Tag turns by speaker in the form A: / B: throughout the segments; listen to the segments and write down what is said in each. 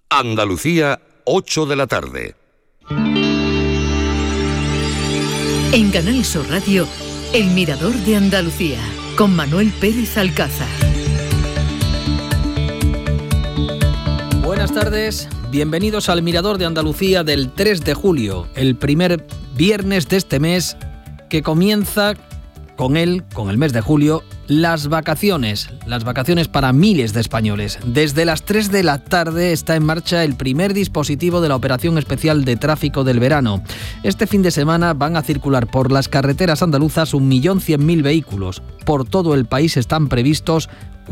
A: Andalucía, 8 de la tarde.
B: En Canal Sur Radio, El Mirador de Andalucía, con Manuel Pérez Alcázar.
C: Buenas tardes, bienvenidos al Mirador de Andalucía del 3 de julio, el primer viernes de este mes que comienza con el mes de julio, las vacaciones para miles de españoles. Desde las 3 de la tarde está en marcha el primer dispositivo de la Operación Especial de Tráfico del verano. Este fin de semana van a circular por las carreteras andaluzas 1.100.000 vehículos. Por todo el país están previstos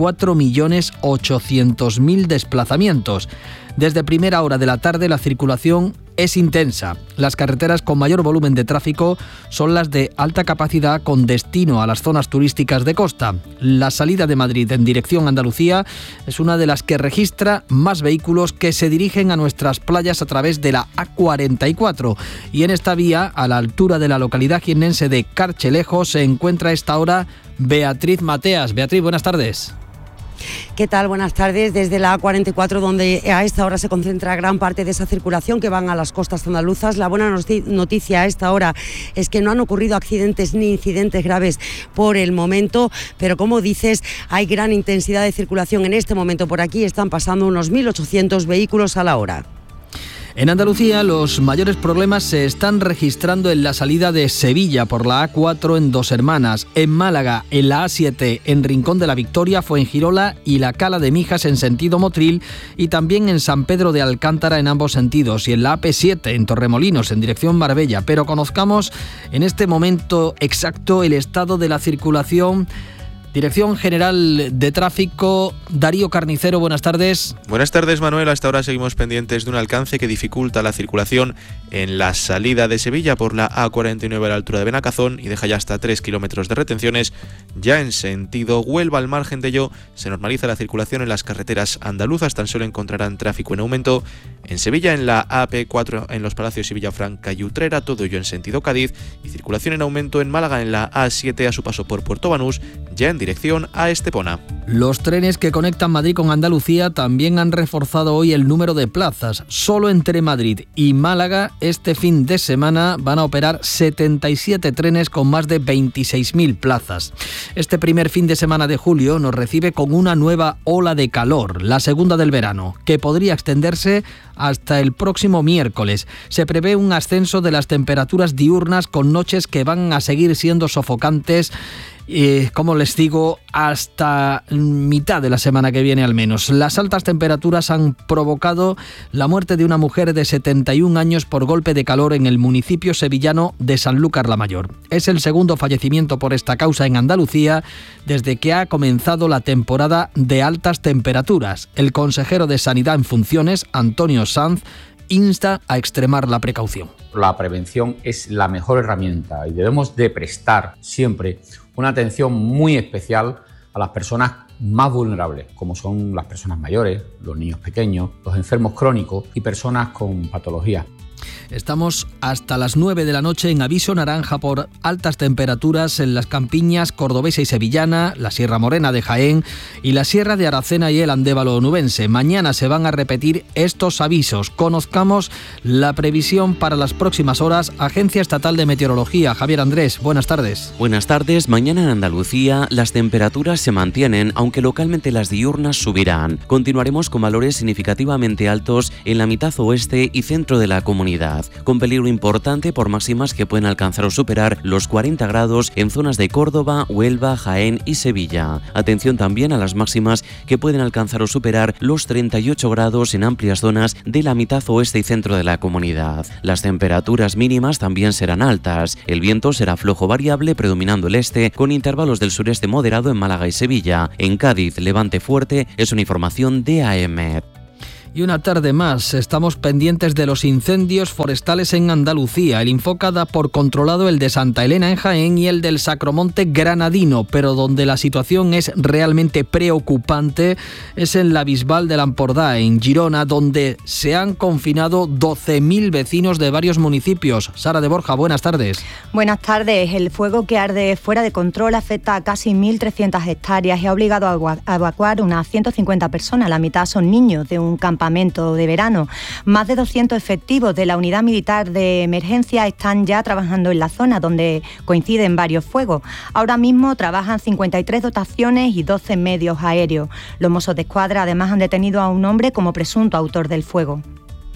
C: 4.800.000 desplazamientos. Desde primera hora de la tarde la circulación es intensa. Las carreteras con mayor volumen de tráfico son las de alta capacidad con destino a las zonas turísticas de costa. La salida de Madrid en dirección Andalucía es una de las que registra más vehículos que se dirigen a nuestras playas a través de la A44. Y en esta vía, a la altura de la localidad jiennense de Carchelejo, se encuentra a esta hora Beatriz Mateas. Beatriz, buenas tardes.
D: ¿Qué tal? Buenas tardes. Desde la A44, donde a esta hora se concentra gran parte de esa circulación que van a las costas andaluzas. La buena noticia a esta hora es que no han ocurrido accidentes ni incidentes graves por el momento, pero como dices, hay gran intensidad de circulación en este momento por aquí. Están pasando unos 1.800 vehículos a la hora.
C: En Andalucía, los mayores problemas se están registrando en la salida de Sevilla por la A4 en Dos Hermanas, en Málaga, en la A7 en Rincón de la Victoria, Fuengirola y la Cala de Mijas en sentido Motril, y también en San Pedro de Alcántara en ambos sentidos, y en la AP7 en Torremolinos en dirección Marbella. Pero conozcamos en este momento exacto el estado de la circulación. Dirección General de Tráfico, Darío Carnicero, buenas tardes.
E: Buenas tardes, Manuel. Hasta ahora seguimos pendientes de un alcance que dificulta la circulación en la salida de Sevilla por la A49 a la altura de Benacazón y deja ya hasta 3 kilómetros de retenciones. Ya en sentido Huelva, al margen de ello, se normaliza la circulación en las carreteras andaluzas. Tan solo encontrarán tráfico en aumento en Sevilla, en la AP4, en los Palacios y Villafranca y Utrera, todo ello en sentido Cádiz, y circulación en aumento en Málaga, en la A7 a su paso por Puerto Banús, ya en dirección a Estepona.
C: Los trenes que conectan Madrid con Andalucía también han reforzado hoy el número de plazas. Solo entre Madrid y Málaga este fin de semana van a operar 77 trenes con más de 26.000 plazas. Este primer fin de semana de julio nos recibe con una nueva ola de calor, la segunda del verano, que podría extenderse hasta el próximo miércoles. Se prevé un ascenso de las temperaturas diurnas con noches que van a seguir siendo sofocantes, como les digo, hasta mitad de la semana que viene al menos. Las altas temperaturas han provocado la muerte de una mujer de 71 años por golpe de calor en el municipio sevillano de Sanlúcar la Mayor. Es el segundo fallecimiento por esta causa en Andalucía desde que ha comenzado la temporada de altas temperaturas. El consejero de Sanidad en funciones, Antonio Sanz, insta a extremar la precaución.
F: La prevención es la mejor herramienta y debemos de prestar siempre una atención muy especial a las personas más vulnerables, como son las personas mayores, los niños pequeños, los enfermos crónicos y personas con patologías.
C: Estamos hasta las 9 de la noche en aviso naranja por altas temperaturas en las campiñas cordobesa y sevillana, la Sierra Morena de Jaén y la Sierra de Aracena y el Andévalo onubense. Mañana se van a repetir estos avisos. Conozcamos la previsión para las próximas horas. Agencia Estatal de Meteorología. Javier Andrés, buenas tardes.
G: Buenas tardes. Mañana en Andalucía las temperaturas se mantienen, aunque localmente las diurnas subirán. Continuaremos con valores significativamente altos en la mitad oeste y centro de la comunidad, con peligro importante por máximas que pueden alcanzar o superar los 40 grados en zonas de Córdoba, Huelva, Jaén y Sevilla. Atención también a las máximas que pueden alcanzar o superar los 38 grados en amplias zonas de la mitad oeste y centro de la comunidad. Las temperaturas mínimas también serán altas. El viento será flojo variable, predominando el este, con intervalos del sureste moderado en Málaga y Sevilla. En Cádiz, levante fuerte. Es una información de AEMET.
C: Y una tarde más, estamos pendientes de los incendios forestales en Andalucía. El Infoca da por controlado el de Santa Elena en Jaén y el del Sacromonte granadino, pero donde la situación es realmente preocupante es en la Bisbal del Ampordà, en Girona, donde se han confinado 12.000 vecinos de varios municipios. Sara de Borja, buenas tardes.
H: Buenas tardes. El fuego que arde fuera de control afecta a casi 1.300 hectáreas y ha obligado a evacuar unas 150 personas. La mitad son niños de un campamento campamento de verano. Más de 200 efectivos de la Unidad Militar de Emergencia están ya trabajando en la zona donde coinciden varios fuegos. Ahora mismo trabajan 53 dotaciones y 12 medios aéreos. Los Mossos de Escuadra además han detenido a un hombre como presunto autor del fuego.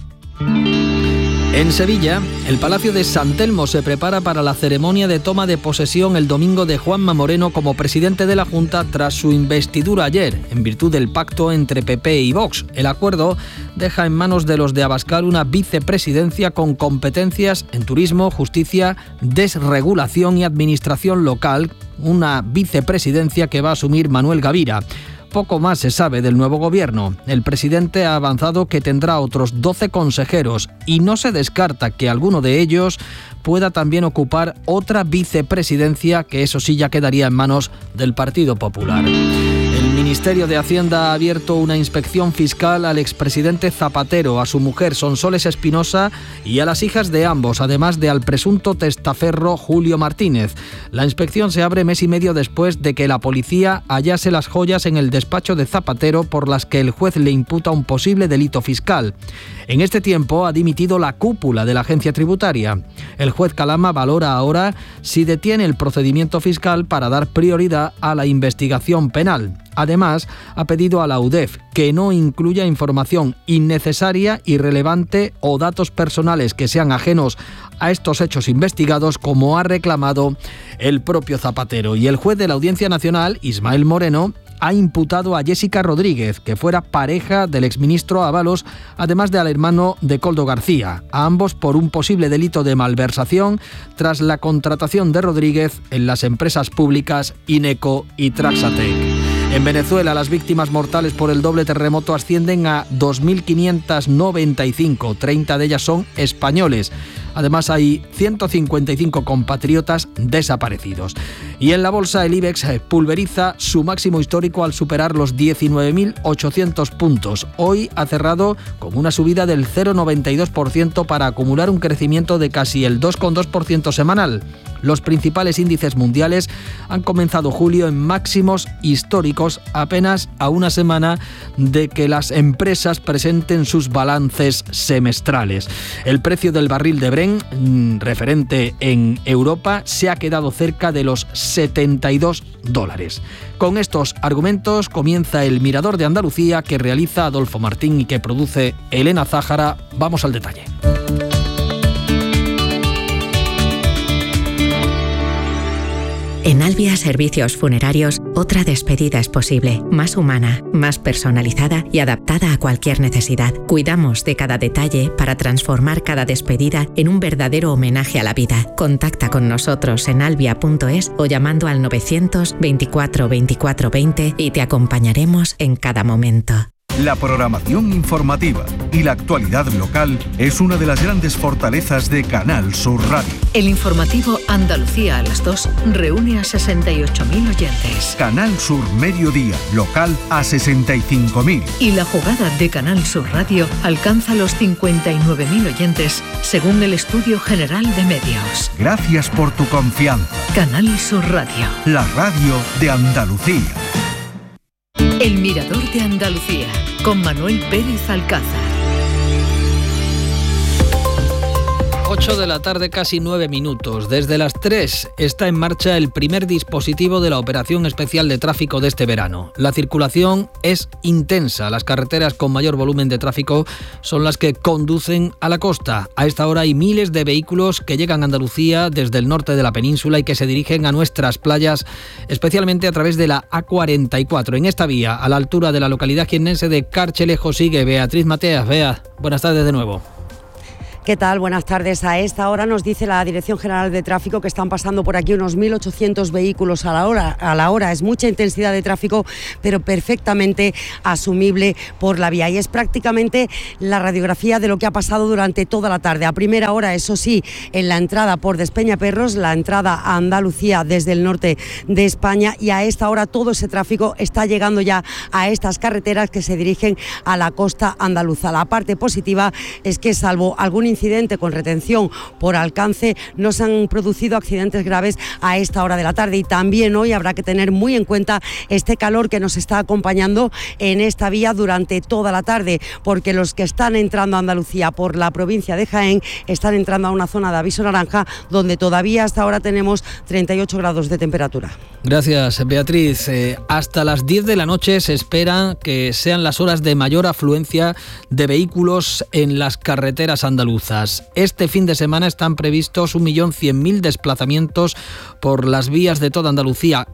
C: En Sevilla, el Palacio de San Telmo se prepara para la ceremonia de toma de posesión el domingo de Juanma Moreno como presidente de la Junta tras su investidura ayer, en virtud del pacto entre PP y Vox. El acuerdo deja en manos de los de Abascal una vicepresidencia con competencias en turismo, justicia, desregulación y administración local, una vicepresidencia que va a asumir Manuel Gavira. Poco más se sabe del nuevo gobierno. El presidente ha avanzado que tendrá otros 12 consejeros y no se descarta que alguno de ellos pueda también ocupar otra vicepresidencia, que eso sí ya quedaría en manos del Partido Popular. El Ministerio de Hacienda ha abierto una inspección fiscal al expresidente Zapatero, a su mujer Sonsoles Espinosa y a las hijas de ambos, además de al presunto testaferro Julio Martínez. La inspección se abre mes y medio después de que la policía hallase las joyas en el despacho de Zapatero por las que el juez le imputa un posible delito fiscal. En este tiempo ha dimitido la cúpula de la agencia tributaria. El juez Calama valora ahora si detiene el procedimiento fiscal para dar prioridad a la investigación penal. Además, ha pedido a la UDEF que no incluya información innecesaria, irrelevante o datos personales que sean ajenos a estos hechos investigados, como ha reclamado el propio Zapatero. Y el juez de la Audiencia Nacional, Ismael Moreno, ha imputado a Jessica Rodríguez, que fuera pareja del exministro Ábalos, además de al hermano de Koldo García, a ambos por un posible delito de malversación tras la contratación de Rodríguez en las empresas públicas Ineco y Traxatec. En Venezuela, las víctimas mortales por el doble terremoto ascienden a 2.595, 30 de ellas son españoles. Además, hay 155 compatriotas desaparecidos. Y en la bolsa, el IBEX pulveriza su máximo histórico al superar los 19.800 puntos. Hoy ha cerrado con una subida del 0,92% para acumular un crecimiento de casi el 2,2% semanal. Los principales índices mundiales han comenzado julio en máximos históricos, apenas a una semana de que las empresas presenten sus balances semestrales. El precio del barril de Brent, referente en Europa, se ha quedado cerca de los $72. Con estos argumentos comienza el Mirador de Andalucía, que realiza Adolfo Martín y que produce Elena Zájara. Vamos al detalle.
I: En Albia Servicios Funerarios, otra despedida es posible, más humana, más personalizada y adaptada a cualquier necesidad. Cuidamos de cada detalle para transformar cada despedida en un verdadero homenaje a la vida. Contacta con nosotros en albia.es o llamando al 924 24 20 y te acompañaremos en cada momento.
J: La programación informativa y la actualidad local es una de las grandes fortalezas de Canal Sur Radio.
B: El informativo Andalucía a las 2 reúne a 68.000 oyentes.
J: Canal Sur Mediodía, local a 65.000.
B: Y la jugada de Canal Sur Radio alcanza los 59.000 oyentes, según el Estudio General de Medios.
J: Gracias por tu confianza.
B: Canal Sur Radio.
J: La radio de Andalucía.
B: El Mirador de Andalucía, con Manuel Pérez Alcázar.
C: 8 de la tarde, casi 9 minutos. Desde las 3 está en marcha el primer dispositivo de la operación especial de tráfico de este verano. La circulación es intensa. Las carreteras con mayor volumen de tráfico son las que conducen a la costa. A esta hora hay miles de vehículos que llegan a Andalucía desde el norte de la península y que se dirigen a nuestras playas, especialmente a través de la A44. En esta vía, a la altura de la localidad jiennense de Carchelejo, sigue Beatriz Mateas. Bea, buenas tardes de nuevo.
D: ¿Qué tal? Buenas tardes. A esta hora nos dice la Dirección General de Tráfico que están pasando por aquí unos 1.800 vehículos a la hora. Es mucha intensidad de tráfico, pero perfectamente asumible por la vía. Y es prácticamente la radiografía de lo que ha pasado durante toda la tarde. A primera hora, eso sí, en la entrada por Despeñaperros, la entrada a Andalucía desde el norte de España, y a esta hora todo ese tráfico está llegando ya a estas carreteras que se dirigen a la costa andaluza. La parte positiva es que, salvo algún incidente con retención por alcance, no se han producido accidentes graves a esta hora de la tarde. Y también hoy habrá que tener muy en cuenta este calor que nos está acompañando en esta vía durante toda la tarde, porque los que están entrando a Andalucía por la provincia de Jaén están entrando a una zona de aviso naranja donde todavía hasta ahora tenemos 38 grados de temperatura.
C: Gracias, Beatriz. Hasta las 10 de la noche se espera que sean las horas de mayor afluencia de vehículos en las carreteras andaluzas. Este fin de semana están previstos 1.100.000 desplazamientos por las vías de toda Andalucía,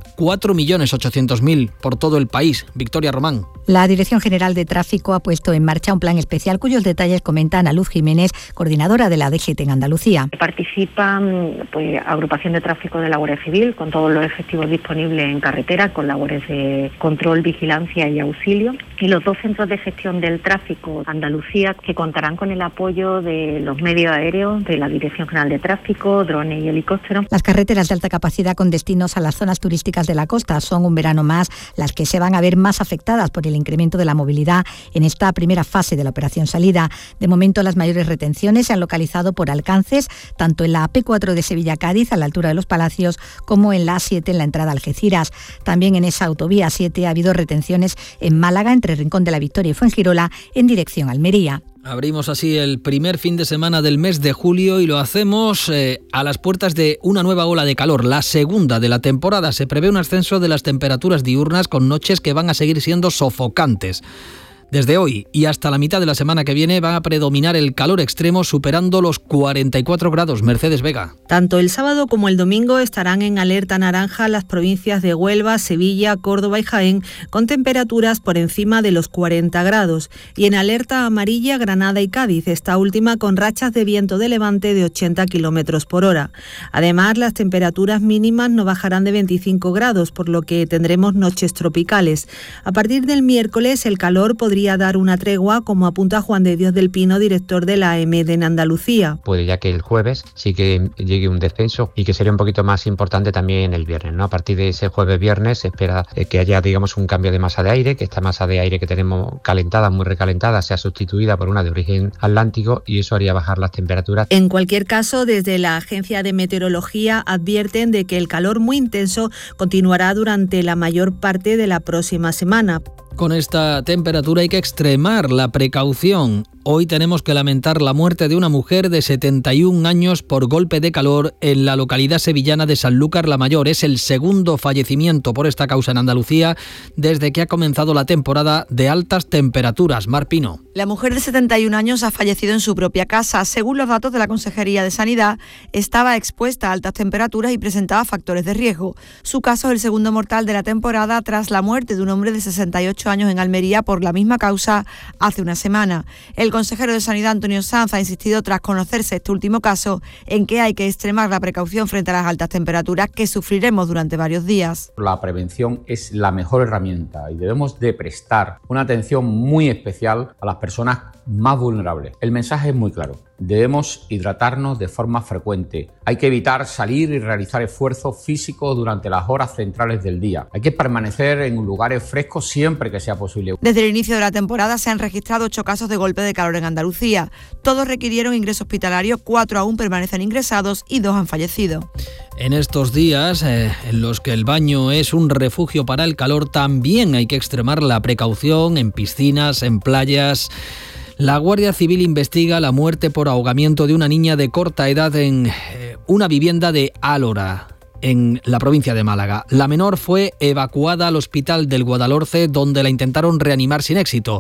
C: 4.800.000 por todo el país. Victoria Román.
K: La Dirección General de Tráfico ha puesto en marcha un plan especial cuyos detalles comenta Ana Luz Jiménez, coordinadora de la DGT en Andalucía.
L: Participan agrupación de tráfico de la Guardia Civil con todos los efectivos disponibles en carretera, con labores de control, vigilancia y auxilio, y los 2 centros de gestión del tráfico Andalucía, que contarán con el apoyo de los medios aéreos, de la Dirección General de Tráfico, drones y helicópteros.
K: Las carreteras de alta capacidad con destinos a las zonas turísticas de la costa son un verano más las que se van a ver más afectadas por el incremento de la movilidad en esta primera fase de la operación salida. De momento, las mayores retenciones se han localizado por alcances, tanto en la AP4 de Sevilla-Cádiz, a la altura de los Palacios, como en la A7 en la entrada a Algeciras. También en esa autovía 7 ha habido retenciones en Málaga, entre Rincón de la Victoria y Fuengirola, en dirección a Almería.
C: Abrimos así el primer fin de semana del mes de julio y lo hacemos a las puertas de una nueva ola de calor, la segunda de la temporada. Se prevé un ascenso de las temperaturas diurnas con noches que van a seguir siendo sofocantes. Desde hoy y hasta la mitad de la semana que viene va a predominar el calor extremo, superando los 44 grados. Mercedes Vega.
M: Tanto el sábado como el domingo estarán en alerta naranja las provincias de Huelva, Sevilla, Córdoba y Jaén, con temperaturas por encima de los 40 grados. Y en alerta amarilla Granada y Cádiz, esta última con rachas de viento de levante de 80 kilómetros por hora. Además, las temperaturas mínimas no bajarán de 25 grados, por lo que tendremos noches tropicales. A partir del miércoles, el calor podría dar una tregua, como apunta Juan de Dios del Pino, director de la AEMED en Andalucía.
N: Puede ya que el jueves sí que llegue un descenso y que sería un poquito más importante también el viernes, ¿no? A partir de ese jueves-viernes se espera que haya, digamos, un cambio de masa de aire, que esta masa de aire que tenemos calentada, muy recalentada, sea sustituida por una de origen atlántico y eso haría bajar las temperaturas.
M: En cualquier caso, desde la Agencia de Meteorología advierten de que el calor muy intenso continuará durante la mayor parte de la próxima semana.
C: Con esta temperatura hay que extremar la precaución. Hoy tenemos que lamentar la muerte de una mujer de 71 años por golpe de calor en la localidad sevillana de Sanlúcar la Mayor. Es el segundo fallecimiento por esta causa en Andalucía desde que ha comenzado la temporada de altas temperaturas. Mar Pino.
O: La mujer de 71 años ha fallecido en su propia casa. Según los datos de la Consejería de Sanidad, estaba expuesta a altas temperaturas y presentaba factores de riesgo. Su caso es el segundo mortal de la temporada tras la muerte de un hombre de 68 años en Almería por la misma causa hace una semana. El consejero de Sanidad, Antonio Sanz, ha insistido tras conocerse este último caso en que hay que extremar la precaución frente a las altas temperaturas que sufriremos durante varios días.
F: La prevención es la mejor herramienta y debemos de prestar una atención muy especial a las personas más vulnerables. El mensaje es muy claro. Debemos hidratarnos de forma frecuente. Hay que evitar salir y realizar esfuerzos físicos durante las horas centrales del día. Hay que permanecer en lugares frescos siempre que sea posible.
O: Desde el inicio de la temporada se han registrado 8 casos de golpe de calor en Andalucía. Todos requirieron ingreso hospitalario, 4 aún permanecen ingresados y 2 han fallecido.
C: En estos días en los que el baño es un refugio para el calor, también hay que extremar la precaución en piscinas, en playas. La Guardia Civil investiga la muerte por ahogamiento de una niña de corta edad en una vivienda de Álora, en la provincia de Málaga. La menor fue evacuada al hospital del Guadalhorce, donde la intentaron reanimar sin éxito.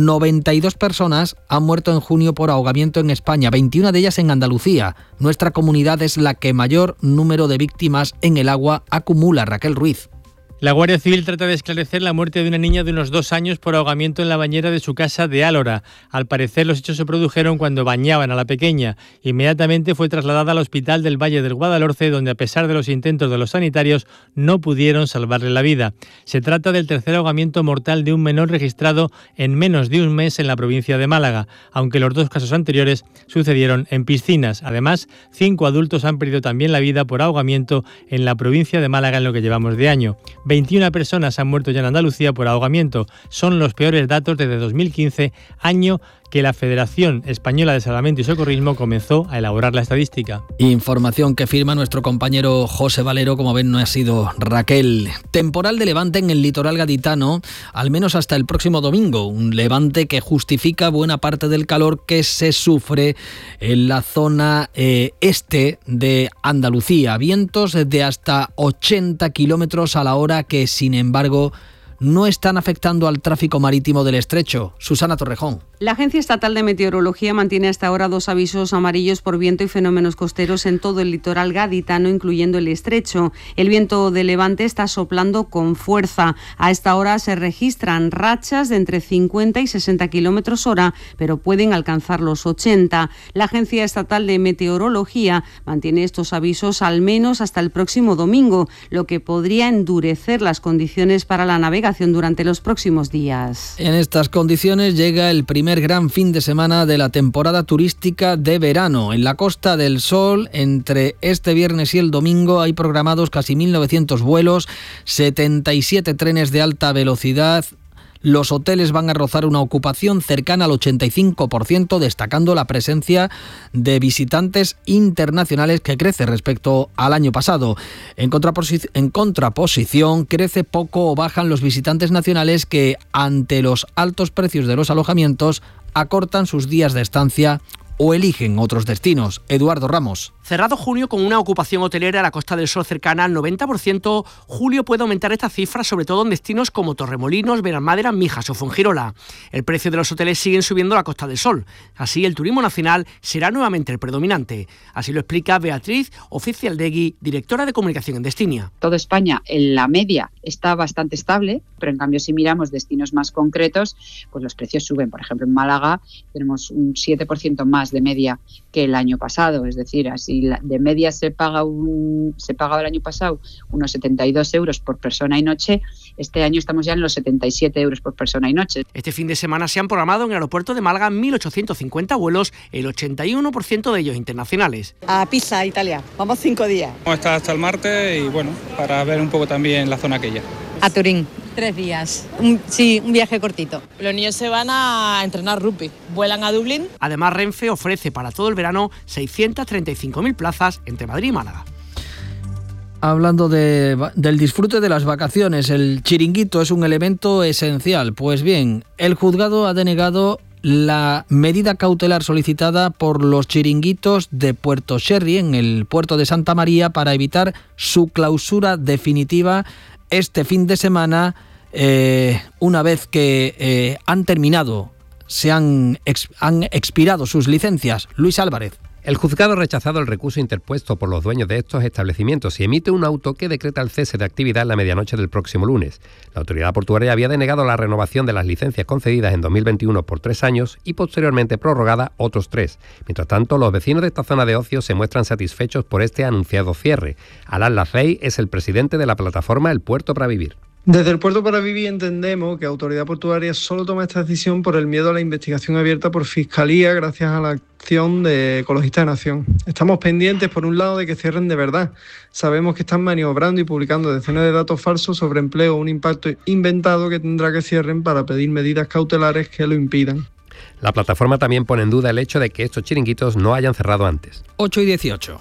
C: 92 personas han muerto en junio por ahogamiento en España, 21 de ellas en Andalucía. Nuestra comunidad es la que mayor número de víctimas en el agua acumula. Raquel Ruiz.
P: La Guardia Civil trata de esclarecer la muerte de una niña de unos 2 años por ahogamiento en la bañera de su casa de Álora. Al parecer, los hechos se produjeron cuando bañaban a la pequeña. Inmediatamente fue trasladada al hospital del Valle del Guadalhorce, donde a pesar de los intentos de los sanitarios, no pudieron salvarle la vida. Se trata del tercer ahogamiento mortal de un menor registrado en menos de un mes en la provincia de Málaga, aunque los 2 casos anteriores sucedieron en piscinas. Además, 5 adultos han perdido también la vida por ahogamiento en la provincia de Málaga en lo que llevamos de año. 21 personas han muerto ya en Andalucía por ahogamiento. Son los peores datos desde 2015, año que la Federación Española de Salvamento y Socorrismo comenzó a elaborar la estadística.
C: Información que firma nuestro compañero José Valero, como ven no ha sido Raquel. Temporal de levante en el litoral gaditano, al menos hasta el próximo domingo. Un levante que justifica buena parte del calor que se sufre en la zona este de Andalucía. Vientos de hasta 80 kilómetros a la hora que, sin embargo, no están afectando al tráfico marítimo del estrecho. Susana Torrejón.
Q: La Agencia Estatal de Meteorología mantiene hasta ahora 2 avisos amarillos por viento y fenómenos costeros en todo el litoral gaditano, incluyendo el estrecho. El viento de levante está soplando con fuerza. A esta hora se registran rachas de entre 50 y 60 kilómetros hora, pero pueden alcanzar los 80. La Agencia Estatal de Meteorología mantiene estos avisos al menos hasta el próximo domingo, lo que podría endurecer las condiciones para la navegación durante los próximos días.
C: En estas condiciones llega el primer gran fin de semana de la temporada turística de verano. En la Costa del Sol, entre este viernes y el domingo, hay programados casi 1.900 vuelos, 77 trenes de alta velocidad. Los hoteles van a rozar una ocupación cercana al 85%, destacando la presencia de visitantes internacionales que crece respecto al año pasado. En contraposición, crece poco o bajan los visitantes nacionales que, ante los altos precios de los alojamientos, acortan sus días de estancia o eligen otros destinos. Eduardo Ramos.
R: Cerrado junio con una ocupación hotelera a la Costa del Sol cercana al 90%, julio puede aumentar esta cifra, sobre todo en destinos como Torremolinos, Benalmádena, Mijas o Fuengirola. El precio de los hoteles siguen subiendo a la Costa del Sol. Así, el turismo nacional será nuevamente el predominante. Así lo explica Beatriz Oficialdegui, directora de comunicación en Destinia.
S: Toda España, en la media, está bastante estable, pero en cambio si miramos destinos más concretos, pues los precios suben. Por ejemplo, en Málaga tenemos un 7% más de media que el año pasado, es decir, así de media se pagaba el año pasado unos 72 euros por persona y noche, este año estamos ya en los 77 euros por persona y noche.
R: Este fin de semana se han programado en el aeropuerto de Málaga 1.850 vuelos, el 81% de ellos internacionales.
T: A Pisa, Italia, vamos 5 días.
U: Vamos a estar hasta el martes y bueno, para ver un poco también la zona aquella.
V: A Turín. 3 días. Un viaje cortito.
W: Los niños se van a entrenar rugby. Vuelan a Dublín.
R: Además, Renfe ofrece para todo el verano 635.000 plazas entre Madrid y Málaga.
C: Hablando del disfrute de las vacaciones, el chiringuito es un elemento esencial. Pues bien, el juzgado ha denegado la medida cautelar solicitada por los chiringuitos de Puerto Sherry, en el puerto de Santa María, para evitar su clausura definitiva este fin de semana, una vez que han expirado sus licencias. Luis Álvarez.
X: El juzgado ha rechazado el recurso interpuesto por los dueños de estos establecimientos y emite un auto que decreta el cese de actividad en la medianoche del próximo lunes. La autoridad portuaria había denegado la renovación de las licencias concedidas en 2021 por 3 años y posteriormente prorrogada otros 3. Mientras tanto, los vecinos de esta zona de ocio se muestran satisfechos por este anunciado cierre. Alan Lacey es el presidente de la plataforma El Puerto para Vivir.
Y: Desde el Puerto para Vivir entendemos que la autoridad portuaria solo toma esta decisión por el miedo a la investigación abierta por Fiscalía gracias a la acción de Ecologistas de Nación. Estamos pendientes, por un lado, de que cierren de verdad. Sabemos que están maniobrando y publicando decenas de datos falsos sobre empleo, un impacto inventado que tendrá que cierren para pedir medidas cautelares que lo impidan.
X: La plataforma también pone en duda el hecho de que estos chiringuitos no hayan cerrado antes.
C: 8:18.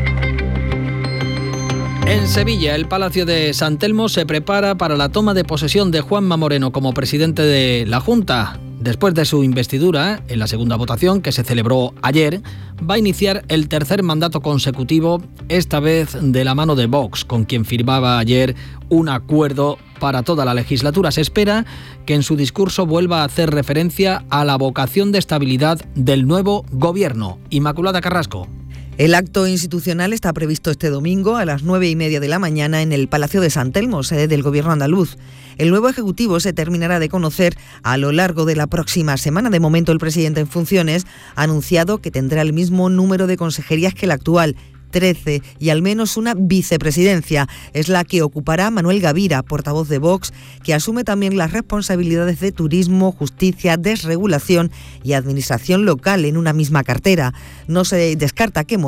C: En Sevilla, el Palacio de San Telmo se prepara para la toma de posesión de Juanma Moreno como presidente de la Junta. Después de su investidura, en la segunda votación que se celebró ayer, va a iniciar el tercer mandato consecutivo, esta vez de la mano de Vox, con quien firmaba ayer un acuerdo para toda la legislatura. Se espera que en su discurso vuelva a hacer referencia a la vocación de estabilidad del nuevo gobierno. Inmaculada Carrasco.
Z: El acto institucional está previsto este domingo a las 9:30 de la mañana en el Palacio de San Telmo, sede del Gobierno andaluz. El nuevo Ejecutivo se terminará de conocer a lo largo de la próxima semana. De momento, el presidente en funciones ha anunciado que tendrá el mismo número de consejerías que el actual, 13, y al menos una vicepresidencia. Es la que ocupará Manuel Gavira, portavoz de Vox, que asume también las responsabilidades de turismo, justicia, desregulación y administración local en una misma cartera. No se descarta que